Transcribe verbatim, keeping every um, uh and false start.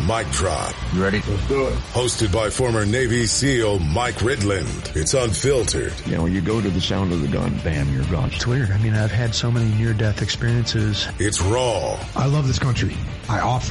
Mic Drop. You ready? Let's do it. Hosted by former Navy SEAL Mike Ridland. It's unfiltered. You know, you go to the sound of the gun, bam, you're gone. It's weird. I mean, I've had so many near-death experiences. It's raw. I love this country. I offer